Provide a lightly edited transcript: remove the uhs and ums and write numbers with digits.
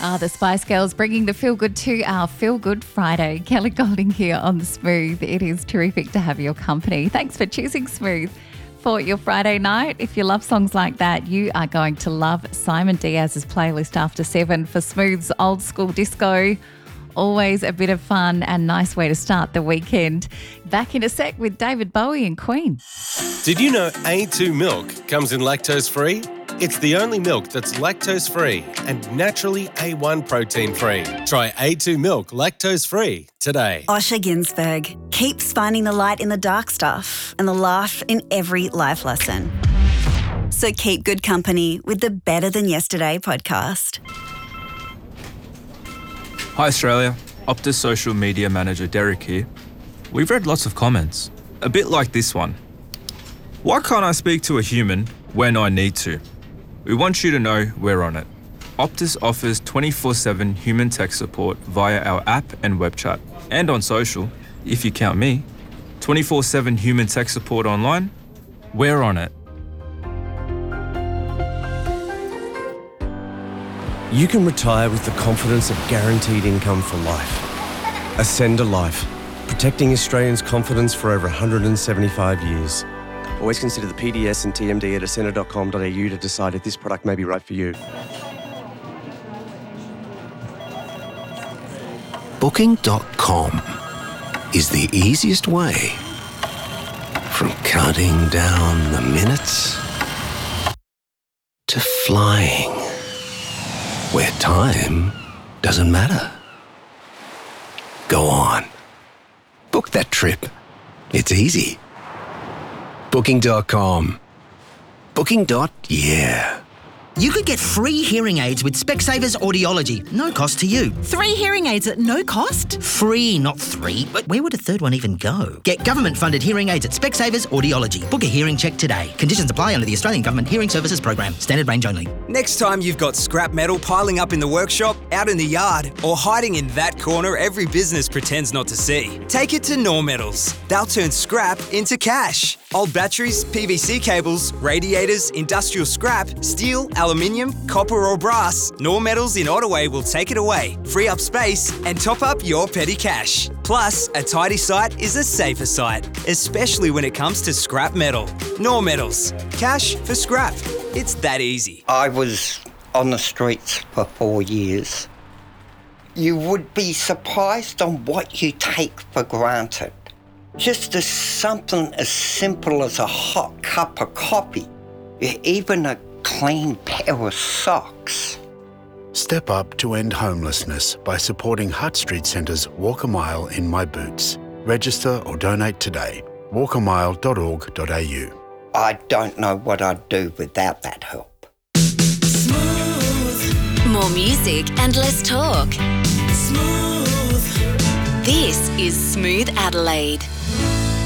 are the Spice Girls, bringing the Feel Good to our Feel Good Friday. Kelly Golding here on the Smooth. It is terrific to have your company. Thanks for choosing Smooth for your Friday night. If you love songs like that, you are going to love Simon Diaz's playlist after 7 for Smooth's old school disco. Always a bit of fun and nice way to start the weekend. Back in a sec with David Bowie and Queen. Did you know A2 milk comes in lactose-free? It's the only milk that's lactose-free and naturally A1 protein-free. Try A2 milk lactose-free today. Osher Ginsberg keeps finding the light in the dark stuff and the laugh in every life lesson. So keep good company with the Better Than Yesterday podcast. Hi Australia, Optus social media manager Derek here. We've read lots of comments, a bit like this one. Why can't I speak to a human when I need to? We want you to know we're on it. Optus offers 24/7 human tech support via our app and web chat. And on social, if you count me, 24/7 human tech support online, we're on it. You can retire with the confidence of guaranteed income for life. Ascend a Life, protecting Australians' confidence for over 175 years. Always consider the PDS and TMD at ascender.com.au to decide if this product may be right for you. Booking.com is the easiest way from counting down the minutes to flying where time doesn't matter. Go on. Book that trip. It's easy. Booking.com. Booking.yeah. You could get free hearing aids with Specsavers Audiology. No cost to you. 3 hearing aids at no cost? Free, not 3. But where would a third one even go? Get government-funded hearing aids at Specsavers Audiology. Book a hearing check today. Conditions apply under the Australian Government Hearing Services Program. Standard range only. Next time you've got scrap metal piling up in the workshop, out in the yard, or hiding in that corner every business pretends not to see, take it to Nor Metals. They'll turn scrap into cash. Old batteries, PVC cables, radiators, industrial scrap, steel, aluminium, copper or brass, Nor Metals in Ottaway will take it away, free up space and top up your petty cash. Plus, a tidy site is a safer site, especially when it comes to scrap metal. Nor Metals. Cash for scrap. It's that easy. I was on the streets for 4 years. You would be surprised on what you take for granted. Just as something as simple as a hot cup of coffee, even a clean pair of socks. Step up to end homelessness by supporting Hutt Street Centre's Walk a Mile in My Boots. Register or donate today. walkamile.org.au. I don't know what I'd do without that help. Smooth. More music and less talk. Smooth. This is Smooth Adelaide.